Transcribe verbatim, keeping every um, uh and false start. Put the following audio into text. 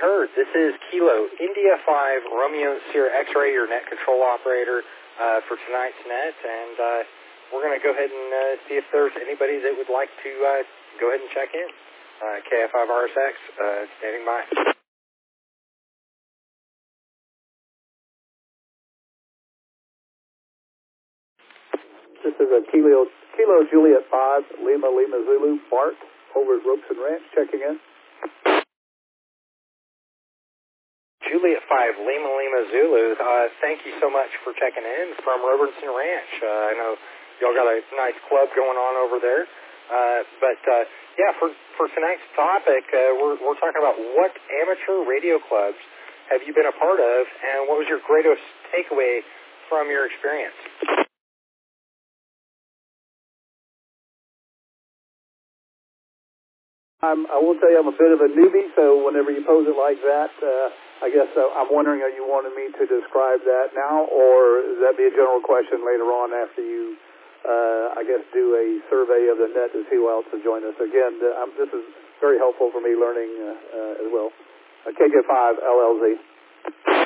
heard. This is Kilo, India five, Romeo Sierra X-Ray, your net control operator uh, for tonight's net, and uh, we're going to go ahead and uh, see if there's anybody that would like to uh, go ahead and check in. Uh, K F five R S X, uh, standing by. This is a Kilo, Kilo Juliet five, Lima Lima Zulu, Bart, over at Robeson Ranch, checking in. Juliet five, Lima Lima Zulu, uh, thank you so much for checking in from Robeson Ranch. Uh, I know y'all got a nice club going on over there. Uh, but, uh, yeah, for, for tonight's topic, uh, we're, we're talking about what amateur radio clubs have you been a part of, and what was your greatest takeaway from your experience? I'm, I will tell you I'm a bit of a newbie, so whenever you pose it like that, uh, I guess uh, I'm wondering, are you wanting me to describe that now, or does that be a general question later on after you, uh, I guess, do a survey of the net to see who else has joined us? Again, uh, I'm, this is very helpful for me learning uh, uh, as well. Uh, K J five L L Z.